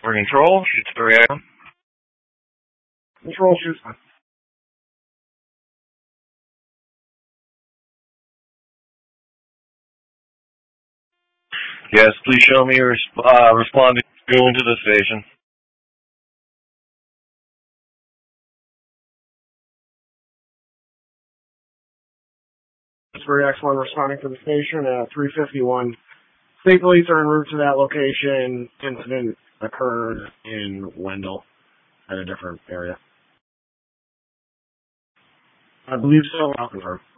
For control, shoot 3A. Control, shoot. Yes, please show me your responding going to the station. 3X1 responding to the station at 351. State police are en route to that location. Incident occurred in Wendell at a different area. I believe so. I'll confirm.